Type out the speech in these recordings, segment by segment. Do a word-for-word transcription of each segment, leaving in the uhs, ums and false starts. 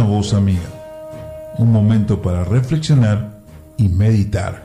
voz amiga. Un momento para reflexionar y meditar.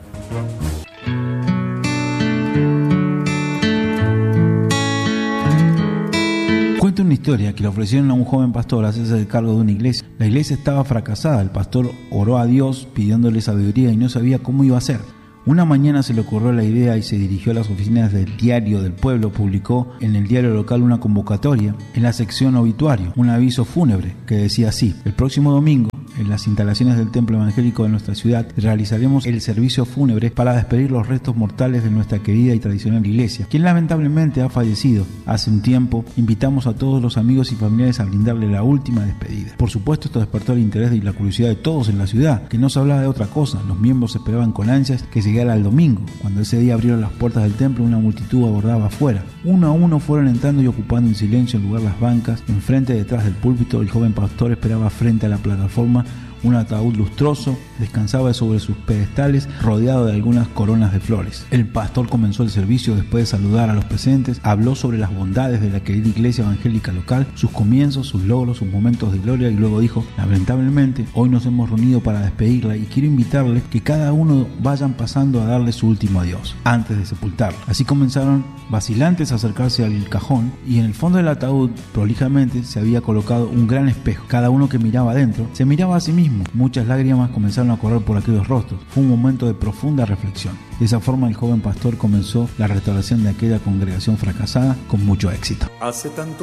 Cuenta una historia que le ofrecieron a un joven pastor hacerse cargo de una iglesia. La iglesia estaba fracasada, el pastor oró a Dios pidiéndole sabiduría y no sabía cómo iba a hacer. Una mañana se le ocurrió la idea y se dirigió a las oficinas del Diario del Pueblo. Publicó en el diario local una convocatoria en la sección obituario, un aviso fúnebre que decía así: el próximo domingo, en las instalaciones del templo evangélico de nuestra ciudad, realizaremos el servicio fúnebre para despedir los restos mortales de nuestra querida y tradicional iglesia, quien lamentablemente ha fallecido hace un tiempo. Invitamos a todos los amigos y familiares a brindarle la última despedida. Por supuesto, esto despertó el interés y la curiosidad de todos en la ciudad, que no se hablaba de otra cosa. Los miembros esperaban con ansias que llegara el domingo. Cuando ese día abrieron las puertas del templo, una multitud abordaba afuera. Uno a uno fueron entrando y ocupando en silencio el lugar las bancas. Enfrente, detrás del púlpito, el joven pastor esperaba frente a la plataforma. Un ataúd lustroso descansaba sobre sus pedestales, rodeado de algunas coronas de flores. El pastor comenzó el servicio después de saludar a los presentes. Habló sobre las bondades de la querida iglesia evangélica local, sus comienzos, sus logros, sus momentos de gloria, y luego dijo: lamentablemente, hoy nos hemos reunido para despedirla y quiero invitarles que cada uno vayan pasando a darle su último adiós, antes de sepultarla. Así comenzaron vacilantes a acercarse al cajón, y en el fondo del ataúd, prolijamente, se había colocado un gran espejo. Cada uno que miraba adentro se miraba a sí mismo. Muchas lágrimas comenzaron a correr por aquellos rostros. Fue un momento de profunda reflexión. De esa forma, el joven pastor comenzó la restauración de aquella congregación fracasada con mucho éxito. Hace tanto